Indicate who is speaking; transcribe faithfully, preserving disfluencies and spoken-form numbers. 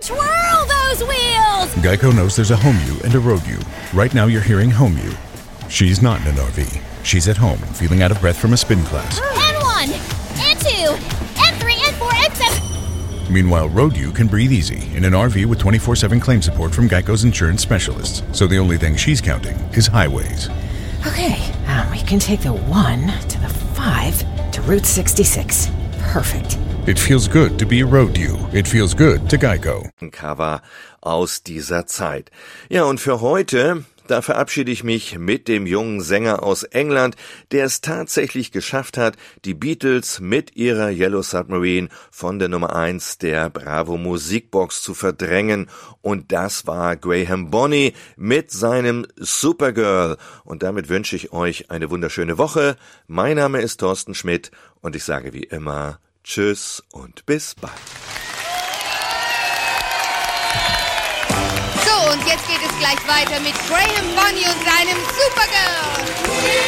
Speaker 1: Twirl those wheels!
Speaker 2: Geico knows there's a home you and a road you. Right now you're hearing home you. She's not in an R V. She's at home, feeling out of breath from a spin class.
Speaker 1: N one, N two, N three, N four, N seven.
Speaker 2: Meanwhile, road you can breathe easy in an R V with twenty-four seven claim support from Geico's insurance specialists. So the only thing she's counting is highways.
Speaker 3: Okay, um, we can take the one to the five to Route sixty-six. Perfect.
Speaker 2: It feels good to be a road you. It feels good to Geico.
Speaker 4: Cover aus dieser Zeit. Ja, und für heute, da verabschiede ich mich mit dem jungen Sänger aus England, der es tatsächlich geschafft hat, die Beatles mit ihrer Yellow Submarine von der Nummer eins der Bravo Musikbox zu verdrängen. Und das war Graham Bonney mit seinem Supergirl. Und damit wünsche ich euch eine wunderschöne Woche. Mein Name ist Thorsten Schmidt und ich sage wie immer Tschüss und bis bald.
Speaker 5: So, und jetzt geht es gleich weiter mit Graham Bonney und seinem